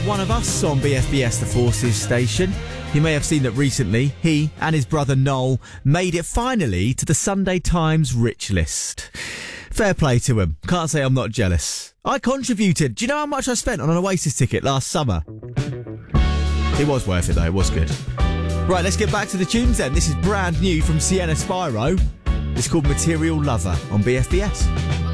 One of us on BFBS The Forces station. You may have seen that recently he and his brother Noel made it finally to the Sunday Times Rich List. Fair play to him. Can't say I'm not jealous. I contributed. Do you know how much I spent on an Oasis ticket last summer? It was worth it though, it was good. Right, let's get back to the tunes then. This is brand new from Sienna Spyro. It's called Material Lover on BFBS.